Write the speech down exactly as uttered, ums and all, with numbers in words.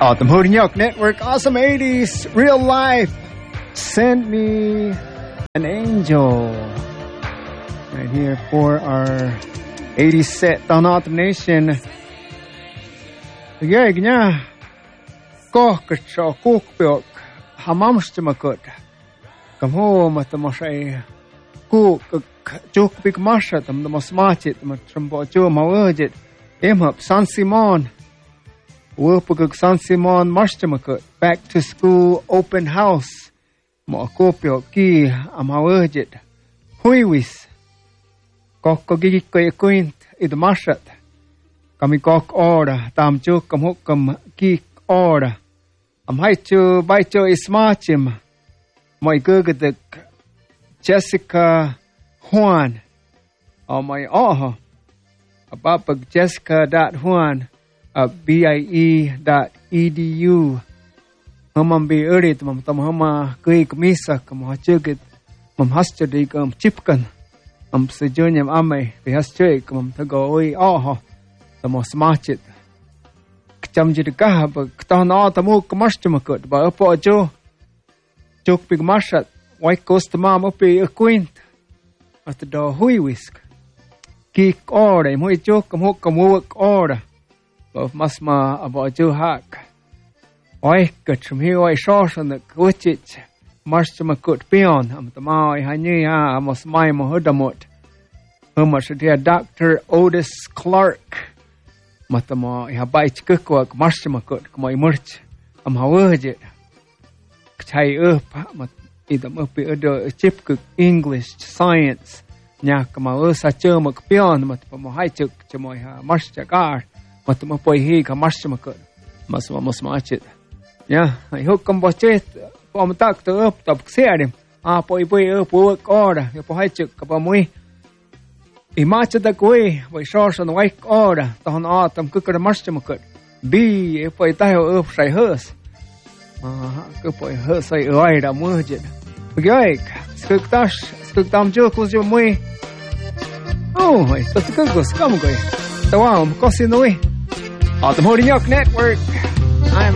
Autumn Hodinyuk Network, Awesome eighties, Real Life, Send Me an Angel. Right here for our eighties set on Autumn Nation. Yeah, yeah. Koch, so cook milk, hamamstamakut. Come home at the moshe. Cook, joke big masha, the most smart it, the trumbo joe, my urgent. Aim up, San Simon. Wupuguk San Simon Marstamakut. Back to school open house. Mo kopio ki amawurgit. Huiwis. Kokko gigiko quint id mashat. Kami kok order. Tam juk kam hukam ki order. Am haitu baito ismachim. My gurgadik Jessica Juan. Oh my oh. Abapag Jessica dot Juan. At B I E dot E D U. Hamam be early to mam tam hama kui kamisa kam hachugit mam hastadi kam chipkan am sejonyam ame be hastrik mam tago oi aha tam smachit kcham jid ka ba ktana tamu kamashtamakut ba apo jo jok big mashat wai cost mam upi a quint at the do hui whisk ki ore mo jok kam hok kam work ore of masma about you hack. Oi, good from here, I saw on the coachit. Marstama could be on. I'm the Maui Hania, I must my Mohudamut. Who much dear Doctor Otis Clark. Matama, I have bite cookwork, Marstama could, my murch. I'm how urge it. Tie up, but either muppy other chip cook, English, science. Nyakama ursa chumuk beyond, but for my high took to my Marstagar. Matama poi hi ka marshmakut masma masmachit yeah I hook kam bochet pom tak to up top serim a poi poi up work order yo po haichuk ka pamui imacha da koi voi shorsh on white order ton atam kukar marshmakut b poi tayo up sai hers ah ku poi hers sai oi da mujit gek skuk tash skuk tam jo ku jo mui oh to skuk go skam go tawam kosinoi Autumn Hodinyuk Network.